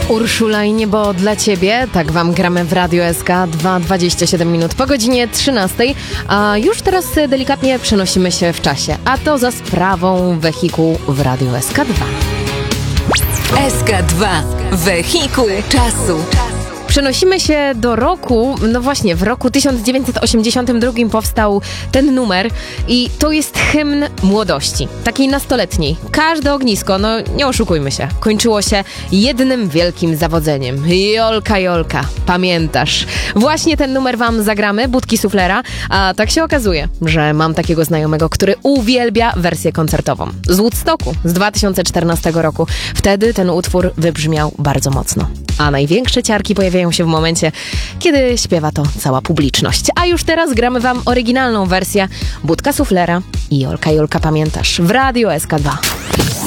Urszula i niebo dla ciebie, tak wam gramy w Radio SK 27 minut po godzinie 13, a już teraz delikatnie przenosimy się w czasie, a to za sprawą wehikułu w Radio SK2. SK2. Wehikuł czasu. Przenosimy się do roku, no właśnie, w roku 1982 powstał ten numer i to jest hymn młodości, takiej nastoletniej. Każde ognisko, no nie oszukujmy się, kończyło się jednym wielkim zawodzeniem. Jolka, Jolka, pamiętasz? Właśnie ten numer wam zagramy, Budki Suflera, a tak się okazuje, że mam takiego znajomego, który uwielbia wersję koncertową. Z Woodstocku z 2014 roku. Wtedy ten utwór wybrzmiał bardzo mocno. A największe ciarki pojawiają się w momencie, kiedy śpiewa to cała publiczność. A już teraz gramy wam oryginalną wersję Budka Suflera i Jolka, Jolka, pamiętasz? W Radio SK2.